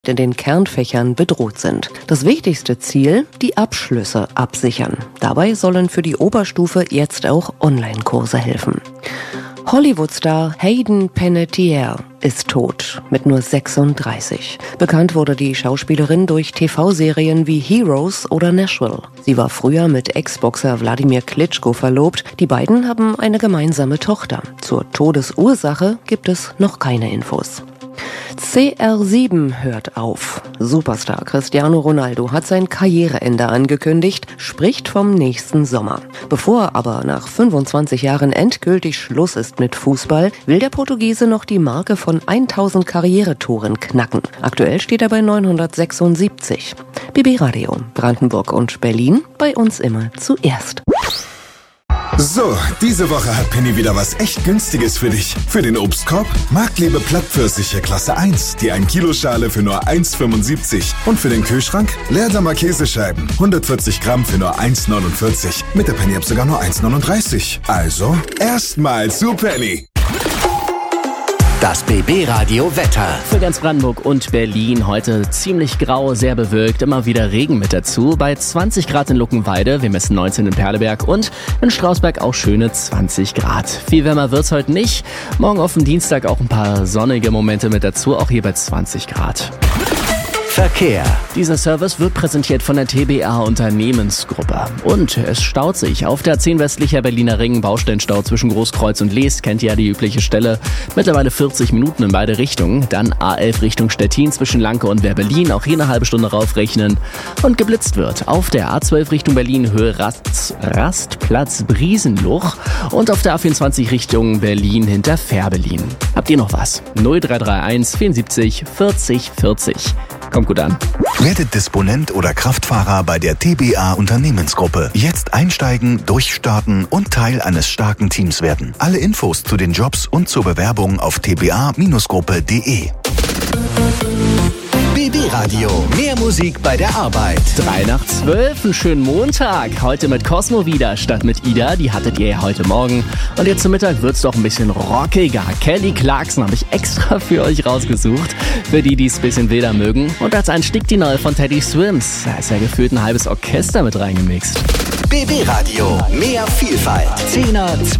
in den Kernfächern bedroht sind. Das wichtigste Ziel, die Abschlüsse absichern. Dabei sollen für die Oberstufe jetzt auch Online-Kurse helfen. Hollywood-Star Hayden Panettiere ist tot, mit nur 36. Bekannt wurde die Schauspielerin durch TV-Serien wie Heroes oder Nashville. Sie war früher mit Ex-Boxer Wladimir Klitschko verlobt. Die beiden haben eine gemeinsame Tochter. Zur Todesursache gibt es noch keine Infos. CR7 hört auf. Superstar Cristiano Ronaldo hat sein Karriereende angekündigt, spricht vom nächsten Sommer. Bevor aber nach 25 Jahren endgültig Schluss ist mit Fußball, will der Portugiese noch die Marke von 1000 Karrieretoren knacken. Aktuell steht er bei 976. BB Radio, Brandenburg und Berlin, bei uns immer zuerst. So, diese Woche hat Penny wieder was echt Günstiges für dich. Für den Obstkorb Marktliebe Plattpfirsiche Klasse 1, die 1-Kilo-Schale für nur 1,75. Und für den Kühlschrank Leerdammer Käsescheiben, 140 Gramm für nur 1,49. Mit der Penny-App sogar nur 1,39. Also, erstmal zu Penny. Das BB Radio Wetter. Für ganz Brandenburg und Berlin heute ziemlich grau, sehr bewölkt, immer wieder Regen mit dazu. Bei 20 Grad in Luckenwalde, wir messen 19 in Perleberg und in Strausberg auch schöne 20 Grad. Viel wärmer wird's heute nicht. Morgen auf dem Dienstag auch ein paar sonnige Momente mit dazu, auch hier bei 20 Grad. Verkehr. Dieser Service wird präsentiert von der TBA Unternehmensgruppe. Und es staut sich auf der A10 westlicher Berliner Ring, Baustellenstau zwischen Großkreuz und Lees, kennt ihr ja die übliche Stelle. Mittlerweile 40 Minuten in beide Richtungen. Dann A11 Richtung Stettin zwischen Lanke und Wehr-Berlin, auch hier eine halbe Stunde raufrechnen. Und geblitzt wird auf der A12 Richtung Berlin, Höhe Rastplatz Briesenluch. Und auf der A24 Richtung Berlin hinter Fährberlin. Habt ihr noch was? 0331 74 40 40. Kommt gut an. Werdet Disponent oder Kraftfahrer bei der TBA Unternehmensgruppe. Jetzt einsteigen, durchstarten und Teil eines starken Teams werden. Alle Infos zu den Jobs und zur Bewerbung auf tba-gruppe.de. BB Radio. Mehr Musik bei der Arbeit. 3:12, einen schönen Montag. Heute mit Cosmo wieder statt mit Ida. Die hattet ihr ja heute Morgen. Und jetzt zum Mittag wird's doch ein bisschen rockiger. Kelly Clarkson habe ich extra für euch rausgesucht. Für die es ein bisschen wilder mögen. Und als Einstieg die neue von Teddy Swims. Da ist ja gefühlt ein halbes Orchester mit reingemixt. BB Radio. Mehr Vielfalt. 10er,